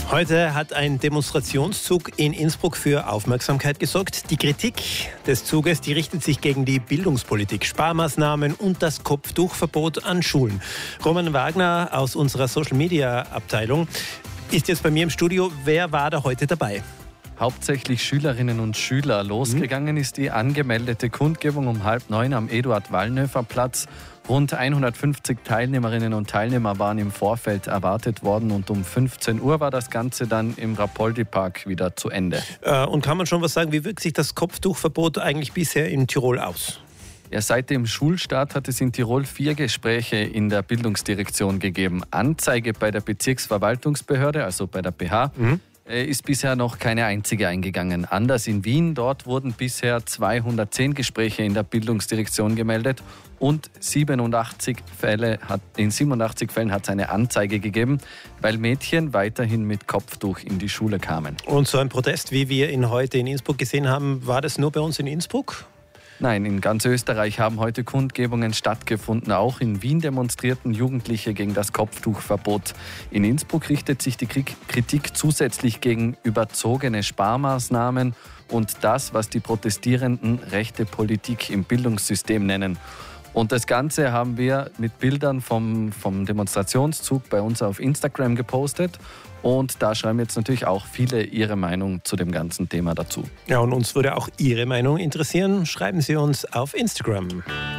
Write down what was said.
Heute hat ein Demonstrationszug in Innsbruck für Aufmerksamkeit gesorgt. Die Kritik des Zuges, die richtet sich gegen die Bildungspolitik, Sparmaßnahmen und das Kopftuchverbot an Schulen. Roman Wagner aus unserer Social-Media-Abteilung ist jetzt bei mir im Studio. Wer war da heute dabei? Hauptsächlich Schülerinnen und Schüler. Losgegangen ist die angemeldete Kundgebung um 8:30 am Eduard-Wallnöfer-Platz. Rund 150 Teilnehmerinnen und Teilnehmer waren im Vorfeld erwartet worden und um 15 Uhr war das Ganze dann im Rapoldi-Park wieder zu Ende. Und kann man schon was sagen, wie wirkt sich das Kopftuchverbot eigentlich bisher in Tirol aus? Ja, seit dem Schulstart hat es in Tirol 4 Gespräche in der Bildungsdirektion gegeben. Anzeige bei der Bezirksverwaltungsbehörde, also bei der BH, ist bisher noch keine einzige eingegangen. Anders in Wien, dort wurden bisher 210 Gespräche in der Bildungsdirektion gemeldet und in 87 Fällen hat es eine Anzeige gegeben, weil Mädchen weiterhin mit Kopftuch in die Schule kamen. Und so ein Protest, wie wir ihn heute in Innsbruck gesehen haben, war das nur bei uns in Innsbruck? Nein, in ganz Österreich haben heute Kundgebungen stattgefunden. Auch in Wien demonstrierten Jugendliche gegen das Kopftuchverbot. In Innsbruck richtet sich die Kritik zusätzlich gegen überzogene Sparmaßnahmen und das, was die Protestierenden rechte Politik im Bildungssystem nennen. Und das Ganze haben wir mit Bildern vom Demonstrationszug bei uns auf Instagram gepostet. Und da schreiben jetzt natürlich auch viele ihre Meinung zu dem ganzen Thema dazu. Ja, und uns würde auch Ihre Meinung interessieren. Schreiben Sie uns auf Instagram.